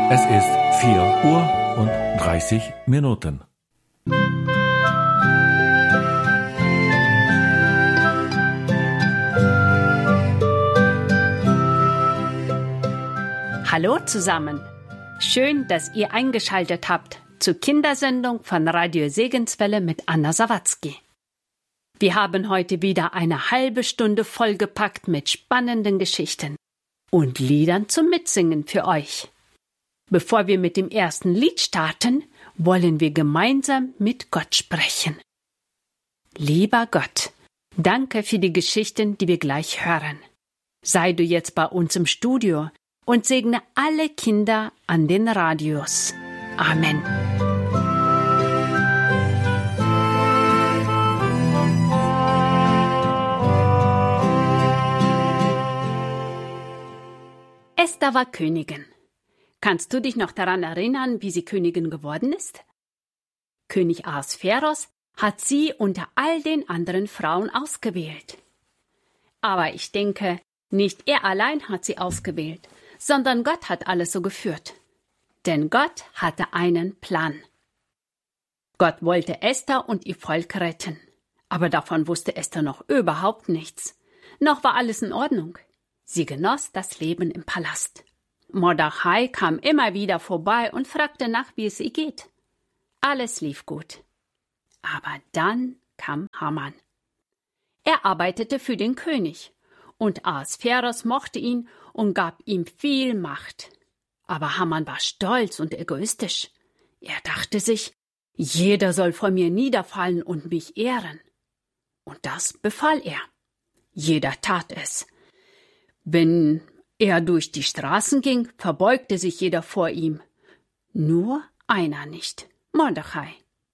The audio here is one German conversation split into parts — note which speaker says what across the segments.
Speaker 1: Es ist 4:30 Uhr.
Speaker 2: Hallo zusammen. Schön, dass ihr eingeschaltet habt zur Kindersendung von Radio Segenswelle mit Anna Sawatzki. Wir haben heute wieder eine halbe Stunde vollgepackt mit spannenden Geschichten und Liedern zum Mitsingen für euch. Bevor wir mit dem ersten Lied starten, wollen wir gemeinsam mit Gott sprechen. Lieber Gott, danke für die Geschichten, die wir gleich hören. Sei du jetzt bei uns im Studio und segne alle Kinder an den Radios. Amen. Esther war Königin. Kannst du dich noch daran erinnern, wie sie Königin geworden ist? König Ahasveros hat sie unter all den anderen Frauen ausgewählt. Aber ich denke, nicht er allein hat sie ausgewählt, sondern Gott hat alles so geführt. Denn Gott hatte einen Plan. Gott wollte Esther und ihr Volk retten. Aber davon wusste Esther noch überhaupt nichts. Noch war alles in Ordnung. Sie genoss das Leben im Palast. Mordechai kam immer wieder vorbei und fragte nach, wie es ihr geht. Alles lief gut. Aber dann kam Haman. Er arbeitete für den König. Und Ahasveros mochte ihn und gab ihm viel Macht. Aber Haman war stolz und egoistisch. Er dachte sich, jeder soll vor mir niederfallen und mich ehren. Und das befahl er. Jeder tat es. Wenn er durch die Straßen ging, verbeugte sich jeder vor ihm. Nur einer nicht, Mordechai.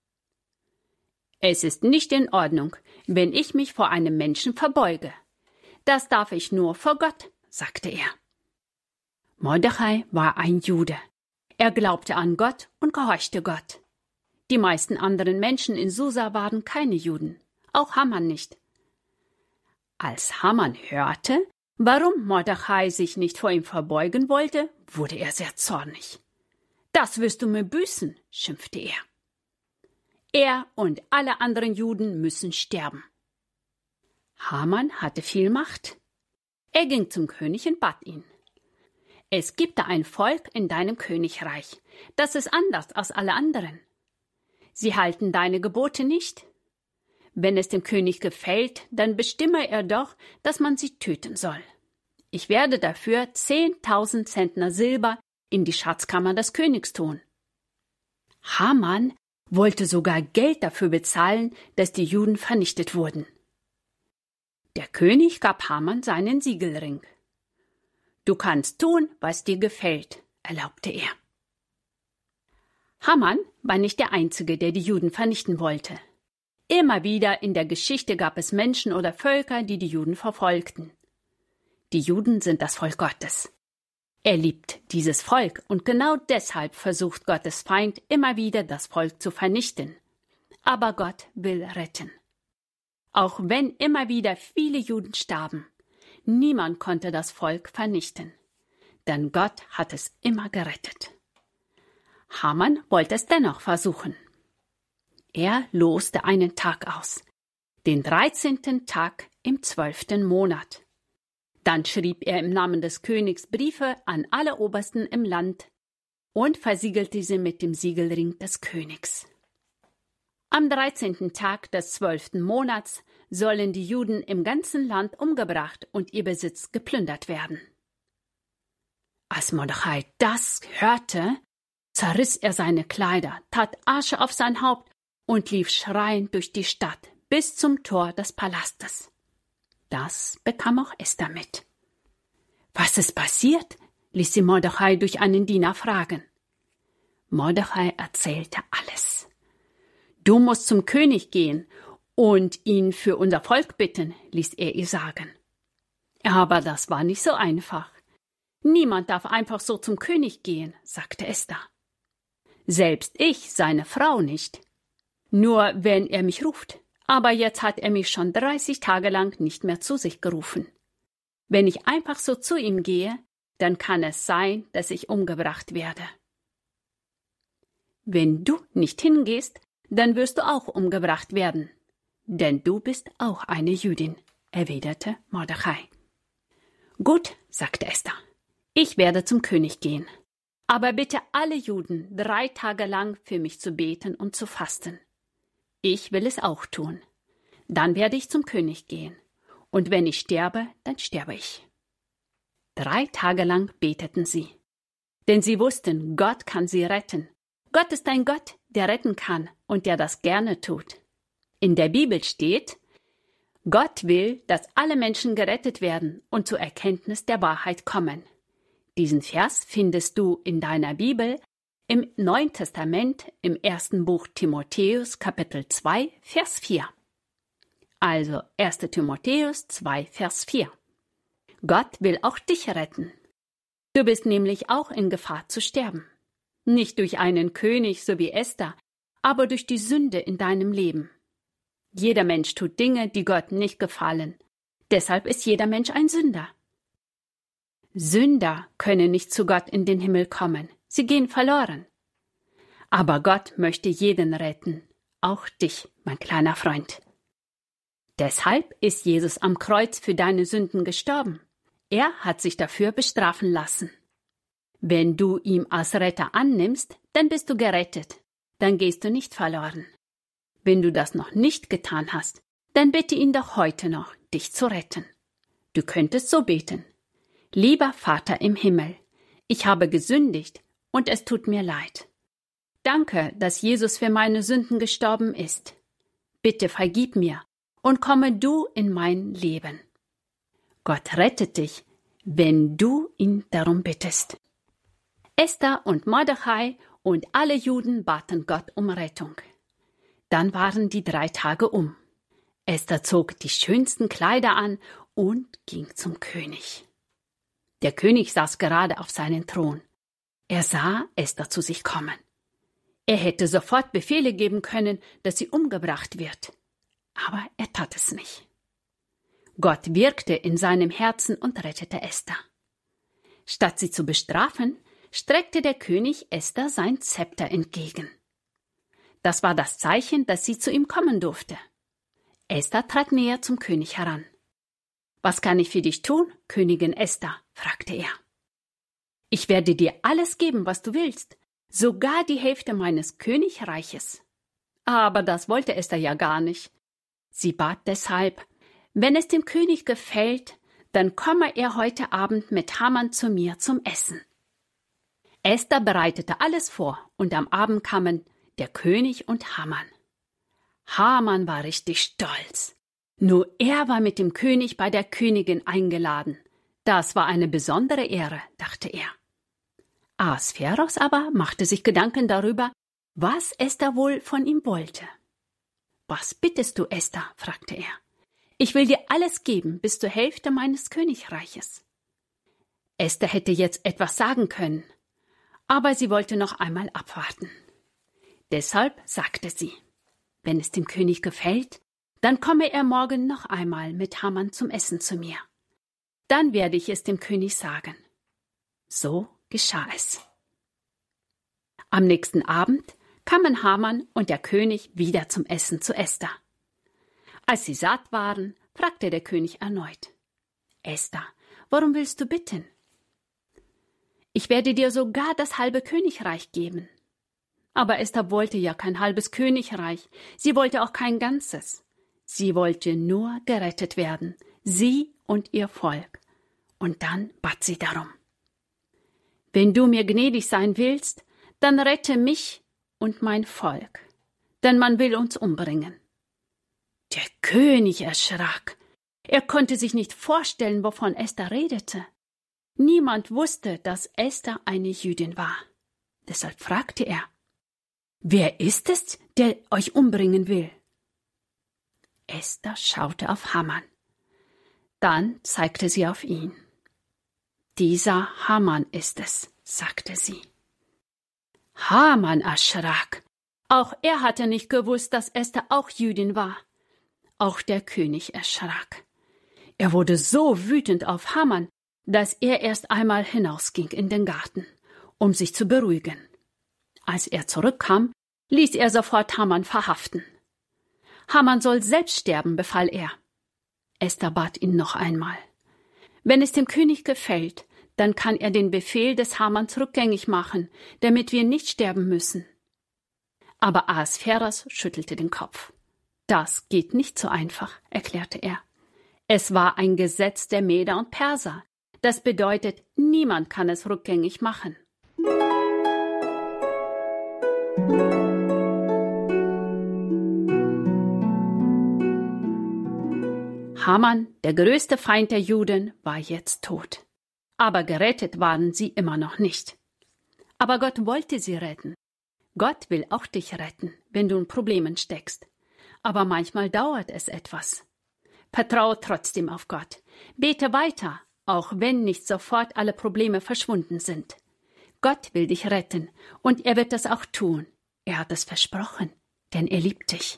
Speaker 2: Es ist nicht in Ordnung, wenn ich mich vor einem Menschen verbeuge. Das darf ich nur vor Gott, sagte er. Mordechai war ein Jude. Er glaubte an Gott und gehorchte Gott. Die meisten anderen Menschen in Susa waren keine Juden, auch Haman nicht. Als Haman hörte, warum Mordechai sich nicht vor ihm verbeugen wollte, wurde er sehr zornig. Das wirst du mir büßen, schimpfte er. Er und alle anderen Juden müssen sterben. Haman hatte viel Macht. Er ging zum König und bat ihn. Es gibt da ein Volk in deinem Königreich, das ist anders als alle anderen. Sie halten deine Gebote nicht. Wenn es dem König gefällt, dann bestimme er doch, dass man sie töten soll. Ich werde dafür 10.000 Zentner Silber in die Schatzkammer des Königs tun. Haman wollte sogar Geld dafür bezahlen, dass die Juden vernichtet wurden. Der König gab Haman seinen Siegelring. Du kannst tun, was dir gefällt, erlaubte er. Haman war nicht der Einzige, der die Juden vernichten wollte. Immer wieder in der Geschichte gab es Menschen oder Völker, die die Juden verfolgten. Die Juden sind das Volk Gottes. Er liebt dieses Volk und genau deshalb versucht Gottes Feind immer wieder, das Volk zu vernichten. Aber Gott will retten. Auch wenn immer wieder viele Juden starben, niemand konnte das Volk vernichten, denn Gott hat es immer gerettet. Haman wollte es dennoch versuchen. Er loste einen Tag aus, den 13. Tag im 12. Monat. Dann schrieb er im Namen des Königs Briefe an alle Obersten im Land und versiegelte sie mit dem Siegelring des Königs. Am 13. Tag des 12. Monats sollen die Juden im ganzen Land umgebracht und ihr Besitz geplündert werden. Als Mordechai das hörte, zerriss er seine Kleider, tat Asche auf sein Haupt und lief schreiend durch die Stadt bis zum Tor des Palastes. Das bekam auch Esther mit. Was ist passiert? Ließ sie Mordechai durch einen Diener fragen. Mordechai erzählte alles. Du musst zum König gehen und ihn für unser Volk bitten, ließ er ihr sagen. Aber das war nicht so einfach. Niemand darf einfach so zum König gehen, sagte Esther. Selbst ich, seine Frau, nicht. Nur wenn er mich ruft. Aber jetzt hat er mich schon 30 Tage lang nicht mehr zu sich gerufen. Wenn ich einfach so zu ihm gehe, dann kann es sein, dass ich umgebracht werde. Wenn du nicht hingehst, dann wirst du auch umgebracht werden. Denn du bist auch eine Jüdin, erwiderte Mordechai. Gut, sagte Esther, ich werde zum König gehen. Aber bitte alle Juden 3 Tage lang für mich zu beten und zu fasten. Ich will es auch tun. Dann werde ich zum König gehen. Und wenn ich sterbe, dann sterbe ich. 3 Tage lang beteten sie. Denn sie wussten, Gott kann sie retten. Gott ist ein Gott, der retten kann und der das gerne tut. In der Bibel steht, Gott will, dass alle Menschen gerettet werden und zur Erkenntnis der Wahrheit kommen. Diesen Vers findest du in deiner Bibel im Neuen Testament im 1. Buch Timotheus, Kapitel 2, Vers 4. Also 1. Timotheus 2, Vers 4. Gott will auch dich retten. Du bist nämlich auch in Gefahr zu sterben. Nicht durch einen König, so wie Esther, aber durch die Sünde in deinem Leben. Jeder Mensch tut Dinge, die Gott nicht gefallen. Deshalb ist jeder Mensch ein Sünder. Sünder können nicht zu Gott in den Himmel kommen. Sie gehen verloren. Aber Gott möchte jeden retten, auch dich, mein kleiner Freund. Deshalb ist Jesus am Kreuz für deine Sünden gestorben. Er hat sich dafür bestrafen lassen. Wenn du ihn als Retter annimmst, dann bist du gerettet. Dann gehst du nicht verloren. Wenn du das noch nicht getan hast, dann bitte ihn doch heute noch, dich zu retten. Du könntest so beten. Lieber Vater im Himmel, ich habe gesündigt und es tut mir leid. Danke, dass Jesus für meine Sünden gestorben ist. Bitte vergib mir und komme du in mein Leben. Gott rettet dich, wenn du ihn darum bittest. Esther und Mordechai und alle Juden baten Gott um Rettung. Dann waren die 3 Tage um. Esther zog die schönsten Kleider an und ging zum König. Der König saß gerade auf seinem Thron. Er sah Esther zu sich kommen. Er hätte sofort Befehle geben können, dass sie umgebracht wird. Aber er tat es nicht. Gott wirkte in seinem Herzen und rettete Esther. Statt sie zu bestrafen, streckte der König Esther sein Zepter entgegen. Das war das Zeichen, dass sie zu ihm kommen durfte. Esther trat näher zum König heran. »Was kann ich für dich tun, Königin Esther?« fragte er. »Ich werde dir alles geben, was du willst, sogar die Hälfte meines Königreiches.« Aber das wollte Esther ja gar nicht. Sie bat deshalb, wenn es dem König gefällt, dann komme er heute Abend mit Haman zu mir zum Essen. Esther bereitete alles vor und am Abend kamen der König und Haman. Haman war richtig stolz. Nur er war mit dem König bei der Königin eingeladen. Das war eine besondere Ehre, dachte er. Ahasveros aber machte sich Gedanken darüber, was Esther wohl von ihm wollte. »Was bittest du, Esther?« fragte er. »Ich will dir alles geben, bis zur Hälfte meines Königreiches.« Esther hätte jetzt etwas sagen können, aber sie wollte noch einmal abwarten. Deshalb sagte sie, wenn es dem König gefällt, dann komme er morgen noch einmal mit Haman zum Essen zu mir. Dann werde ich es dem König sagen. So geschah es. Am nächsten Abend kamen Haman und der König wieder zum Essen zu Esther. Als sie satt waren, fragte der König erneut: »Esther, warum willst du bitten?« »Ich werde dir sogar das halbe Königreich geben.« Aber Esther wollte ja kein halbes Königreich, sie wollte auch kein ganzes. Sie wollte nur gerettet werden, sie und ihr Volk. Und dann bat sie darum: »Wenn du mir gnädig sein willst, dann rette mich und mein Volk, denn man will uns umbringen.« Der König erschrak. Er konnte sich nicht vorstellen, wovon Esther redete. Niemand wusste, dass Esther eine Jüdin war. Deshalb fragte er: »Wer ist es, der euch umbringen will?« Esther schaute auf Haman. Dann zeigte sie auf ihn. »Dieser Haman ist es«, sagte sie. Haman erschrak. Auch er hatte nicht gewusst, dass Esther auch Jüdin war. Auch der König erschrak. Er wurde so wütend auf Haman, dass er erst einmal hinausging in den Garten, um sich zu beruhigen. Als er zurückkam, ließ er sofort Haman verhaften. Haman soll selbst sterben, befahl er. Esther bat ihn noch einmal. Wenn es dem König gefällt, dann kann er den Befehl des Haman rückgängig machen, damit wir nicht sterben müssen. Aber Ahasveros schüttelte den Kopf. Das geht nicht so einfach, erklärte er. Es war ein Gesetz der Meder und Perser. Das bedeutet, niemand kann es rückgängig machen. Haman, der größte Feind der Juden, war jetzt tot. Aber gerettet waren sie immer noch nicht. Aber Gott wollte sie retten. Gott will auch dich retten, wenn du in Problemen steckst. Aber manchmal dauert es etwas. Vertraue trotzdem auf Gott. Bete weiter, auch wenn nicht sofort alle Probleme verschwunden sind. Gott will dich retten und er wird das auch tun. Er hat es versprochen, denn er liebt dich.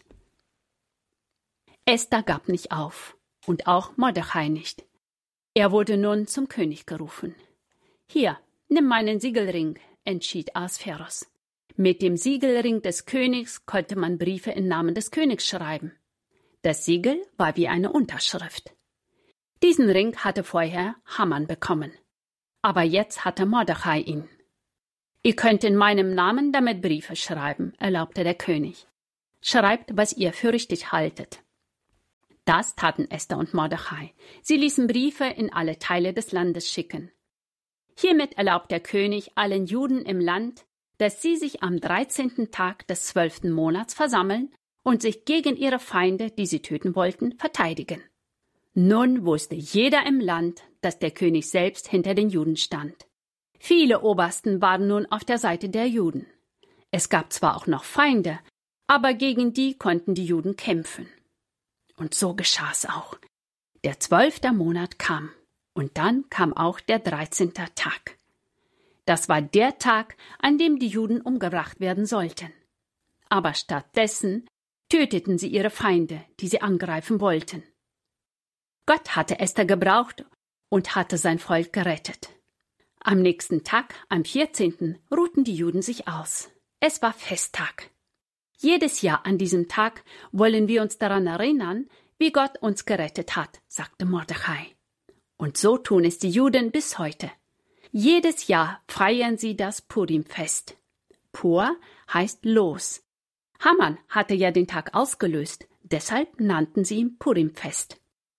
Speaker 2: Esther gab nicht auf und auch Mordechai nicht. Er wurde nun zum König gerufen. Hier, nimm meinen Siegelring, entschied Ahasveros. Mit dem Siegelring des Königs konnte man Briefe im Namen des Königs schreiben. Das Siegel war wie eine Unterschrift. Diesen Ring hatte vorher Haman bekommen. Aber jetzt hatte Mordechai ihn. Ihr könnt in meinem Namen damit Briefe schreiben, erlaubte der König. Schreibt, was ihr für richtig haltet. Das taten Esther und Mordechai. Sie ließen Briefe in alle Teile des Landes schicken. Hiermit erlaubt der König allen Juden im Land, dass sie sich am 13. Tag des 12. Monats versammeln und sich gegen ihre Feinde, die sie töten wollten, verteidigen. Nun wusste jeder im Land, dass der König selbst hinter den Juden stand. Viele Obersten waren nun auf der Seite der Juden. Es gab zwar auch noch Feinde, aber gegen die konnten die Juden kämpfen. Und so geschah es auch. Der 12. Monat kam, und dann kam auch der 13. Tag. Das war der Tag, an dem die Juden umgebracht werden sollten. Aber stattdessen töteten sie ihre Feinde, die sie angreifen wollten. Gott hatte Esther gebraucht und hatte sein Volk gerettet. Am nächsten Tag, am 14., ruhten die Juden sich aus. Es war Festtag. Jedes Jahr an diesem Tag wollen wir uns daran erinnern, wie Gott uns gerettet hat, sagte Mordechai. Und so tun es die Juden bis heute. Jedes Jahr feiern sie das Purim-Fest. Pur heißt los. Haman hatte ja den Tag ausgelöst, deshalb nannten sie ihn Purim-Fest.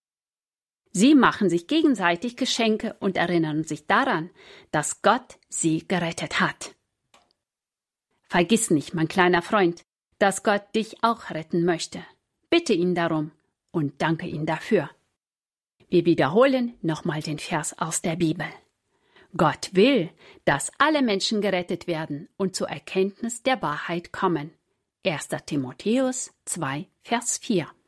Speaker 2: Sie machen sich gegenseitig Geschenke und erinnern sich daran, dass Gott sie gerettet hat. Vergiss nicht, mein kleiner Freund, dass Gott dich auch retten möchte. Bitte ihn darum und danke ihm dafür. Wir wiederholen nochmal den Vers aus der Bibel. Gott will, dass alle Menschen gerettet werden und zur Erkenntnis der Wahrheit kommen. 1. Timotheus 2, Vers 4.